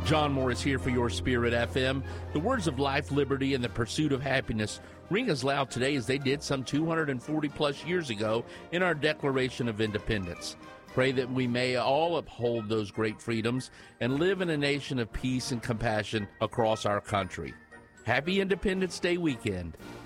John Morris here for your Spirit FM. The words of life, liberty, and the pursuit of happiness ring as loud today as they did some 240 plus years ago in our Declaration of Independence. Pray that we may all uphold those great freedoms and live in a nation of peace and compassion across our country. Happy Independence Day weekend.